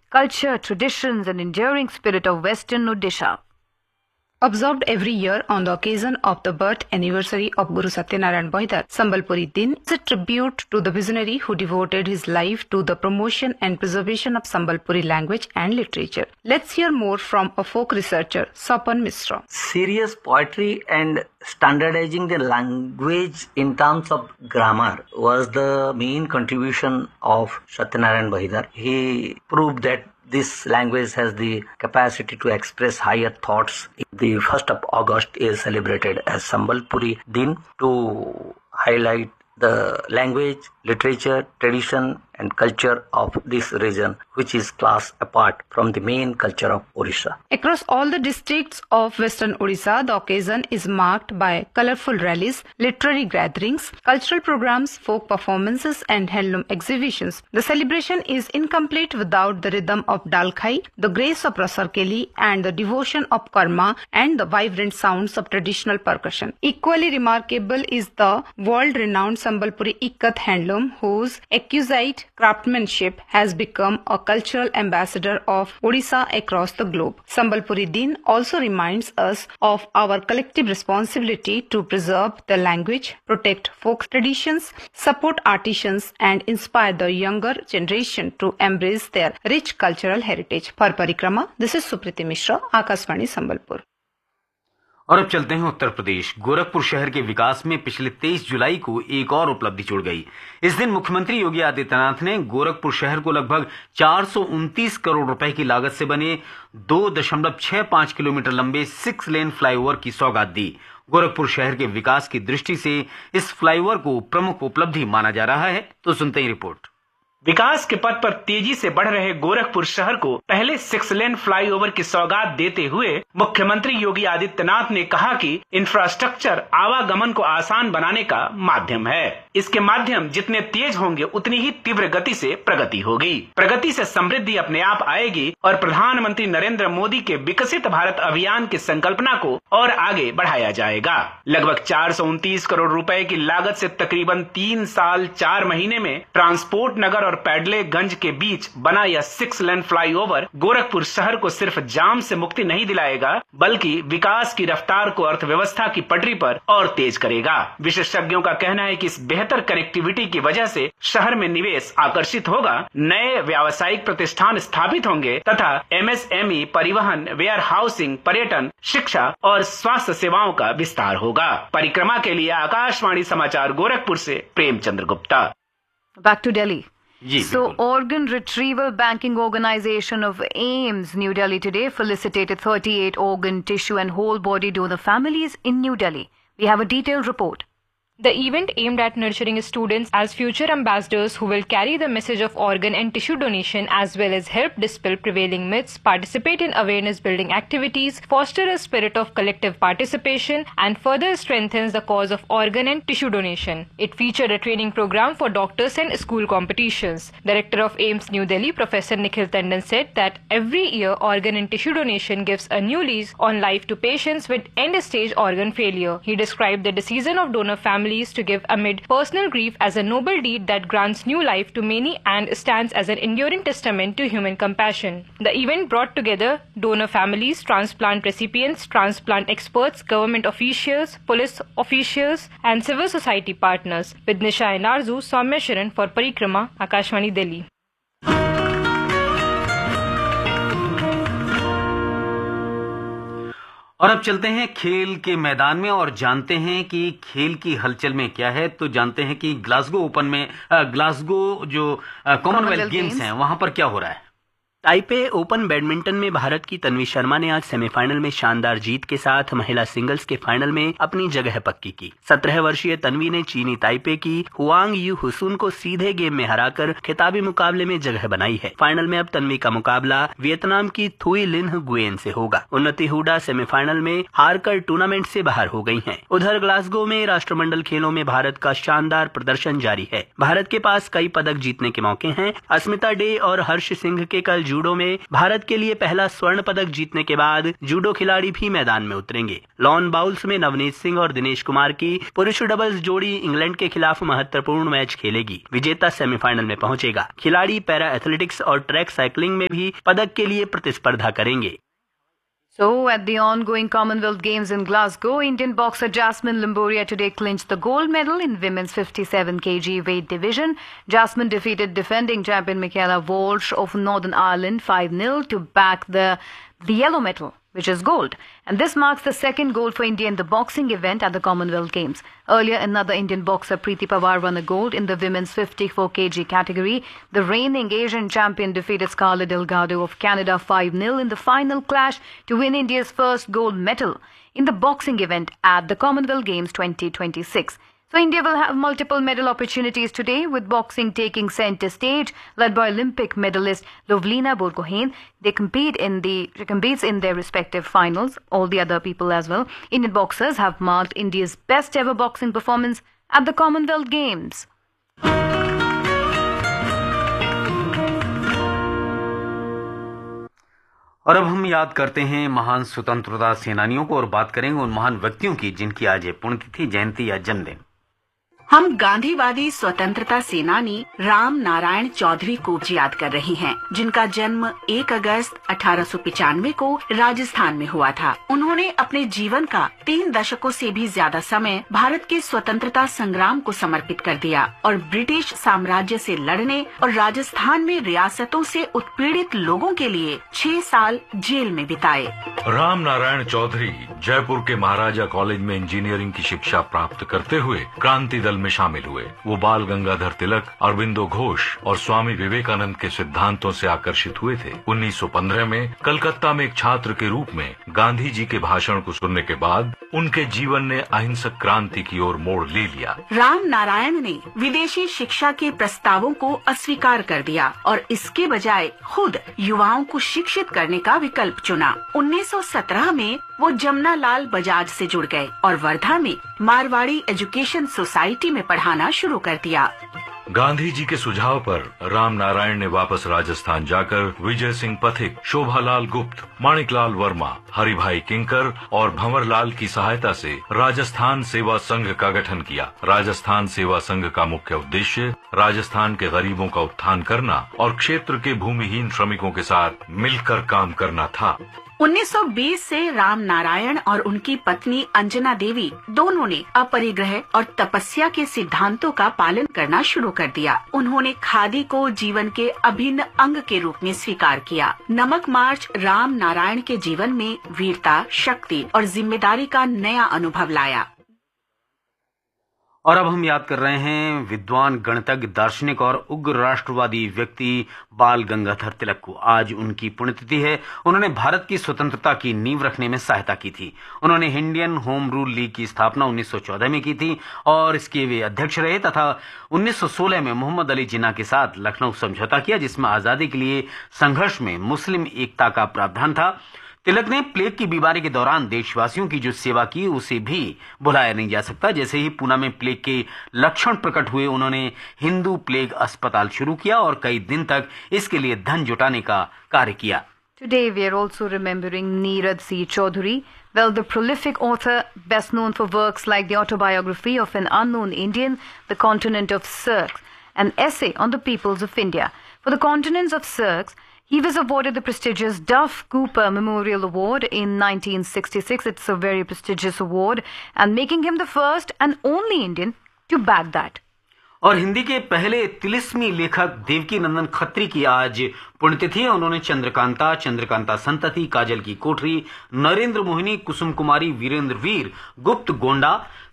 culture, traditions, and enduring spirit of Western Odisha. Observed every year on the occasion of the birth anniversary of Guru Satyanarayan Bhaidar, Sambalpuri Din is a tribute to the visionary who devoted his life to the promotion and preservation of Sambalpuri language and literature. Let's hear more from a folk researcher, Sapan Misra. Serious poetry and standardizing the language in terms of grammar was the main contribution of Satyanarayan Bhaidar. He proved that this language has the capacity to express higher thoughts. The 1st of August is celebrated as Sambalpuri Din to highlight the language, literature, tradition and culture of this region, which is classed apart from the main culture of Odisha. Across all the districts of Western Odisha, the occasion is marked by colorful rallies, literary gatherings, cultural programs, folk performances and handloom exhibitions. The celebration is incomplete without the rhythm of Dalkhai, the grace of Rasarkeli and the devotion of Karma and the vibrant sounds of traditional percussion. Equally remarkable is the world-renowned Sambalpuri Ikkat handloom, whose exquisite craftsmanship has become a cultural ambassador of Odisha across the globe. Sambalpuri Din also reminds us of our collective responsibility to preserve the language, protect folk traditions, support artisans and inspire the younger generation to embrace their rich cultural heritage. For Parikrama, this is Supriti Mishra, Akashvani Sambalpur. और अब चलते हैं उत्तर प्रदेश। गोरखपुर शहर के विकास में पिछले 23 जुलाई को एक और उपलब्धि जुड़ गई। इस दिन मुख्यमंत्री योगी आदित्यनाथ ने गोरखपुर शहर को लगभग 429 करोड़ रुपए की लागत से बने 2.65 किलोमीटर लंबे 6 लेन फ्लाईओवर की सौगात दी। गोरखपुर शहर के विकास की दृष्टि से इस फ्लाईओवर को प्रमुख उपलब्धि माना जा रहा है। तो सुनते हैं रिपोर्ट। विकास के पथ पर तेजी से बढ़ रहे गोरखपुर शहर को पहले 6 लेन फ्लाईओवर की सौगात देते हुए मुख्यमंत्री योगी आदित्यनाथ ने कहा कि इंफ्रास्ट्रक्चर आवागमन को आसान बनाने का माध्यम है। इसके माध्यम जितने तेज होंगे उतनी ही तीव्र गति से प्रगति होगी। प्रगति से समृद्धि अपने आप आएगी और प्रधानमंत्री नरेंद्र मोदी के विकसित भारत अभियान की संकल्पना को और आगे बढ़ाया जाएगा। लगभग 429 करोड़ रुपए की लागत से तकरीबन 3 साल 4 महीने में ट्रांसपोर्ट नगर और पैडलेगंज के बीच बना यह 6 लेन फ्लाईओवर गोरखपुर शहर को सिर्फ जाम से मुक्ति नहीं दिलाएगा, बल्कि विकास की रफ्तार को अर्थव्यवस्था की पटरी पर और तेज करेगा। विशेषज्ञों का कहना है कि इस बेहतर कनेक्टिविटी की वजह से शहर में निवेश आकर्षित होगा, नए व्यावसायिक प्रतिष्ठान स्थापित होंगे तथा MSME, परिवहन, वेयर हाउसिंग, पर्यटन, शिक्षा और स्वास्थ्य सेवाओं का विस्तार होगा। परिक्रमा के लिए आकाशवाणी समाचार गोरखपुर से Premchandra Gupta. Back to Delhi. So, Organ Retrieval Banking Organization of AIIMS New Delhi today felicitated 38 organ, tissue and whole body donor families in New Delhi. We have a detailed report. The event aimed at nurturing students as future ambassadors who will carry the message of organ and tissue donation as well as help dispel prevailing myths, participate in awareness building activities, foster a spirit of collective participation and further strengthens the cause of organ and tissue donation. It featured a training program for doctors and school competitions. Director of AIIMS New Delhi, Professor Nikhil Tandon said that every year organ and tissue donation gives a new lease on life to patients with end-stage organ failure. He described the decision of donor families to give amid personal grief as a noble deed that grants new life to many and stands as an enduring testament to human compassion. The event brought together donor families, transplant recipients, transplant experts, government officials, police officials and civil society partners. With Nisha and Arzu, Soumya Sharan for Parikrama, Akashvani Delhi. और अब चलते हैं खेल के मैदान में और जानते हैं कि खेल की हलचल में क्या है। तो जानते हैं कि ग्लासगो ओपन में ग्लासगो जो कॉमनवेल्थ गेम्स हैं वहां पर क्या हो रहा है। ताइपे ओपन बैडमिंटन में भारत की तन्वी शर्मा ने आज सेमीफाइनल में शानदार जीत के साथ महिला सिंगल्स के फाइनल में अपनी जगह पक्की की। 17 वर्षीय तन्वी ने चीनी ताइपे की हुआंग यू हुसुन को सीधे गेम में हराकर खिताबी मुकाबले में जगह बनाई है। फाइनल में अब तन्वी का मुकाबला वियतनाम की थुई लिन्ह गुएन से होगा। उन्नति हुडा सेमीफाइनल में हारकर टूर्नामेंट से बाहर हो गई है। उधर ग्लासगो में राष्ट्रमंडल खेलों में भारत का शानदार प्रदर्शन जारी है। भारत के पास कई पदक जीतने के मौके हैं। अस्मिता डे और हर्ष सिंह के कल जूडो में भारत के लिए पहला स्वर्ण पदक जीतने के बाद जूडो खिलाड़ी भी मैदान में उतरेंगे। लॉन बाउल्स में नवनीत सिंह और दिनेश कुमार की पुरुष डबल्स जोड़ी इंग्लैंड के खिलाफ महत्वपूर्ण मैच खेलेगी। विजेता सेमीफाइनल में पहुंचेगा। खिलाड़ी पैरा एथलेटिक्स और ट्रैक साइकिलिंग में भी पदक के लिए प्रतिस्पर्धा करेंगे। So, at the ongoing Commonwealth Games in Glasgow, Indian boxer Jasmine Limboria today clinched the gold medal in women's 57 kg weight division. Jasmine defeated defending champion Michaela Walsh of Northern Ireland 5-0 to back the yellow medal, which is gold. And this marks the second gold for India in the boxing event at the Commonwealth Games. Earlier, another Indian boxer, Preeti Pawar, won a gold in the women's 54 kg category. The reigning Asian champion defeated Scarlett Delgado of Canada 5-0 in the final clash to win India's first gold medal in the boxing event at the Commonwealth Games 2026. So India will have multiple medal opportunities today, with boxing taking center stage, led by Olympic medalist Lovlina Borgohain. They competes in their respective finals, all the other people as well. Indian boxers have marked India's best ever boxing performance at the Commonwealth Games. और अब हम याद करते हैं महान स्वतंत्रता सेनानियों को और बात करेंगे उन महान व्यक्तियों की जिनकी आज पुण्यतिथि, जयंती या जन्मदिन। हम गांधीवादी स्वतंत्रता सेनानी राम नारायण चौधरी को याद कर रहे हैं, जिनका जन्म 1 अगस्त 1895 को राजस्थान में हुआ था। उन्होंने अपने जीवन का 3 दशकों से भी ज्यादा समय भारत के स्वतंत्रता संग्राम को समर्पित कर दिया और ब्रिटिश साम्राज्य से लड़ने और राजस्थान में रियासतों से उत्पीड़ित लोगों के लिए 6 साल जेल में बिताए। राम नारायण चौधरी जयपुर के महाराजा कॉलेज में इंजीनियरिंग की शिक्षा प्राप्त करते हुए क्रांति दल में शामिल हुए। वो बाल गंगाधर तिलक, अरविंदो घोष और स्वामी विवेकानंद के सिद्धांतों से आकर्षित हुए थे। 1915 में कलकत्ता में एक छात्र के रूप में गांधी जी के भाषण को सुनने के बाद उनके जीवन ने अहिंसक क्रांति की ओर मोड़ ले लिया। राम नारायण ने विदेशी शिक्षा के प्रस्तावों को अस्वीकार कर दिया और इसके बजाय खुद युवाओं को शिक्षित करने का विकल्प चुना। 1917 में वो जमुना लाल बजाज से जुड़ गए और वर्धा में मारवाड़ी एजुकेशन सोसाइटी में पढ़ाना शुरू कर दिया। गांधी जी के सुझाव पर राम नारायण ने वापस राजस्थान जाकर विजय सिंह पथिक, शोभालाल गुप्त, माणिकलाल वर्मा, हरिभाई किंकर और भंवरलाल की सहायता से राजस्थान सेवा संघ का गठन किया। राजस्थान सेवा संघ का मुख्य उद्देश्य राजस्थान के गरीबों का उत्थान करना और क्षेत्र के भूमिहीन श्रमिकों के साथ मिलकर काम करना था। 1920 से राम नारायण और उनकी पत्नी अंजना देवी दोनों ने अपरिग्रह और तपस्या के सिद्धांतों का पालन करना शुरू कर दिया। उन्होंने खादी को जीवन के अभिन्न अंग के रूप में स्वीकार किया। नमक मार्च राम नारायण के जीवन में वीरता, शक्ति और जिम्मेदारी का नया अनुभव लाया। और अब हम याद कर रहे हैं विद्वान, गणितज्ञ, दार्शनिक और उग्र राष्ट्रवादी व्यक्ति बाल गंगाधर तिलक को। आज उनकी पुण्यतिथि है। उन्होंने भारत की स्वतंत्रता की नींव रखने में सहायता की थी। उन्होंने इंडियन होम रूल लीग की स्थापना 1914 में की थी और इसके वे अध्यक्ष रहे तथा 1916 में मोहम्मद अली जिन्ना के साथ लखनऊ समझौता किया, जिसमें आजादी के लिए संघर्ष में मुस्लिम एकता का प्रावधान था। तिलक ने प्लेग की बीमारी के दौरान देशवासियों की जो सेवा की उसे भी भुलाया नहीं जा सकता। जैसे ही पुणे में प्लेग के लक्षण प्रकट हुए, उन्होंने हिंदू प्लेग अस्पताल शुरू किया और कई दिन तक इसके लिए धन जुटाने का कार्य किया। Today we are also remembering Neeraj C. Chaudhary, well, the prolific author best known for works like the autobiography of an unknown Indian, The Continent of Cirques, an essay on the peoples of India. For The Continents of Cirques, he was awarded the prestigious Duff Cooper Memorial Award in 1966. It's a very prestigious award and making him the first and only Indian to bag that. और हिंदी के पहले तिलिस्मी लेखक देवकी नंदन खत्री की आज पुण्यतिथि है। उन्होंने चंद्रकांता, चंद्रकांता संतति, काजल की कोठरी, नरेंद्र मोहिनी, कुसुम कुमारी, वीरेंद्र वीर, गुप्त गोंडा,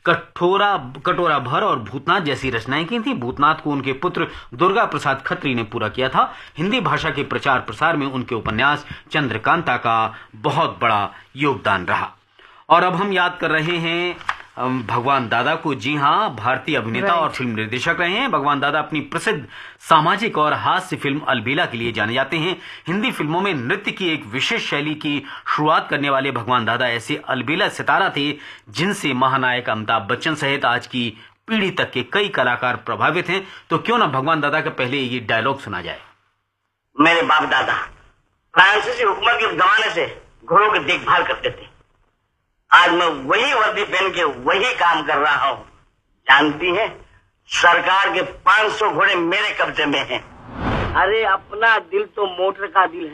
कटोरा भर और भूतनाथ जैसी रचनाएं की थी। भूतनाथ को उनके पुत्र दुर्गा प्रसाद खत्री ने पूरा किया था। हिंदी भाषा के प्रचार प्रसार में उनके उपन्यास चंद्रकांता का बहुत बड़ा योगदान रहा। और अब हम याद कर रहे हैं भगवान दादा को। जी हाँ, भारतीय अभिनेता और फिल्म निर्देशक रहे हैं। भगवान दादा अपनी प्रसिद्ध सामाजिक और हास्य फिल्म अलबेला के लिए जाने जाते हैं। हिंदी फिल्मों में नृत्य की एक विशेष शैली की शुरुआत करने वाले भगवान दादा ऐसे अलबेला सितारा थे जिनसे महानायक अमिताभ बच्चन सहित आज की पीढ़ी तक के कई कलाकार प्रभावित हैं। तो क्यों ना भगवान दादा का पहले ये डायलॉग सुना जाए। मेरे बाप दादा फ्रांसीसी हुकूमत के जमाने से घोड़ों की देखभाल करते थे। आज मैं वही वर्दी पहन के वही काम कर रहा हूँ। जानती है, सरकार के 500 घोड़े मेरे कब्जे में हैं। अरे अपना दिल तो मोटर का दिल है।